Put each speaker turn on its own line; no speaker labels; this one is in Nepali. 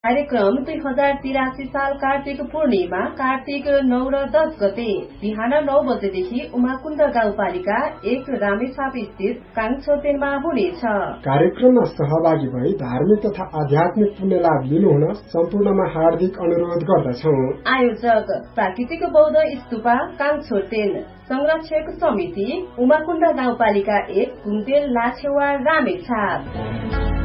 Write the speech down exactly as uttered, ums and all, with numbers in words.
कार्यक्रम दुई हजार तिरासी साल कार्तिक पूर्णिमा कार्तिक नौ र दस गते बिहान नौ बजेदेखि उमाकुण्ड गाउँपालिका एक रामेछाप स्थित काङछोतेनमा हुनेछ।
कार्यक्रममा सहभागी भई धार्मिक तथा आध्यात्मिक पुण्य लाभ लिनुहुन सम्पूर्णमा हार्दिक अनुरोध गर्दछौ।
आयोजक प्राकृतिक बौद्ध स्तूपा काङछोतेन, संरक्षक समिति उमाकुण्ड गाउँपालिका एक, घुमतेल लाछेवा रामेछाप।